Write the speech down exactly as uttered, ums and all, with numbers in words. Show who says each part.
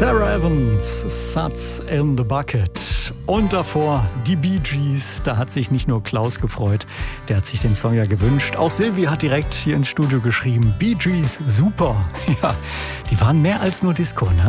Speaker 1: Sarah Evans, Suds in the Bucket. Und davor die Bee Gees. Da hat sich nicht nur Klaus gefreut, der hat sich den Song ja gewünscht. Auch Silvi hat direkt hier ins Studio geschrieben, Bee Gees, super. Ja, die waren mehr als nur Disco, ne?